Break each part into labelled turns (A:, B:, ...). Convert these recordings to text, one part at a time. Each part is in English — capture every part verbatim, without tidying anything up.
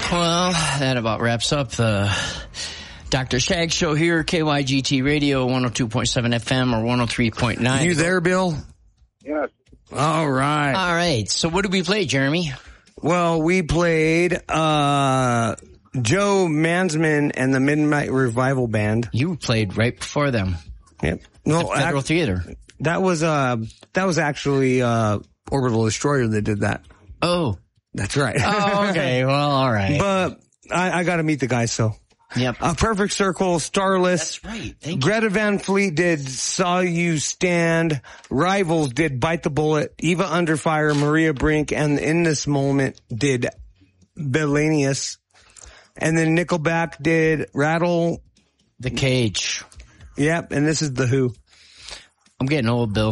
A: Well, that about wraps up the Doctor Shag Show here, K Y G T Radio, one oh two point seven F M or one oh three point nine.
B: You there, Bill?
C: Yes.
B: All right.
A: All right. So what did we play, Jeremy?
B: Well, we played uh Joe Mansman and the Midnight Revival Band.
A: You played right before them.
B: Yep. No,
A: the Federal
B: act-
A: Theater.
B: That was uh that was actually uh Orbital Destroyer that did that.
A: Oh.
B: That's right.
A: Oh, okay. Well, all right.
B: But I, I got to meet the guys, so.
A: Yep.
B: A Perfect Circle, Starless.
A: That's right. Thank
B: Greta
A: you.
B: Van Fleet did Saw You Stand. Rivals did Bite the Bullet. Eva Under Fire, Maria Brink, and In This Moment did Belanius. And then Nickelback did Rattle
A: the Cage.
B: Yep. And this is The Who.
A: I'm getting old, Bill.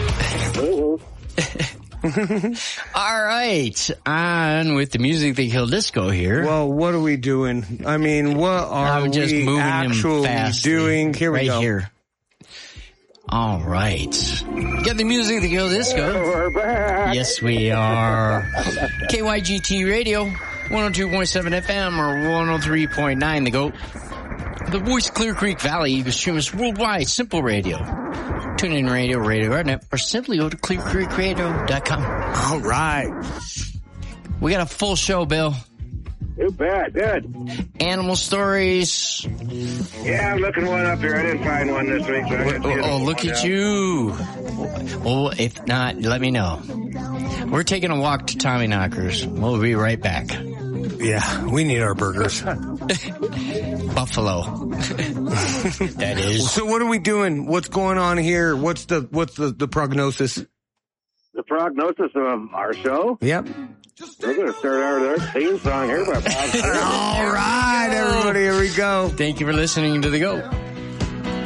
A: All right, on with the music that killed disco here.
B: Well, what are we doing? I mean, what are
A: I'm just
B: we
A: moving
B: actually
A: him fast
B: doing? Here we
A: right
B: go.
A: Here. All right, get the music that killed disco.
C: We're back.
A: Yes, we are. K Y G T Radio, one oh two point seven F M or one oh three point nine. The GOAT. The voice of Clear Creek Valley. You can stream us worldwide. Simple Radio. Tune in radio, radio Garnet, or simply go to clear creek radio dot com.
B: All right.
A: We got a full show, Bill.
C: You bet. Good.
A: Animal stories.
C: Yeah, I'm looking one up here. I didn't find one this week. So I didn't
A: Oh,
C: get
A: oh,
C: one
A: look at
C: out.
A: you. Oh, if not, let me know. We're taking a walk to Tommy Knockers. We'll be right back.
B: Yeah, we need our burgers.
A: Buffalo. That is.
B: So what are we doing? What's going on here? What's the what's the, the prognosis?
C: The prognosis of our show.
B: Yep.
C: We're going to start out with our theme song here by Bob.
B: All right, everybody, here we go.
A: Thank you for listening to The GOAT.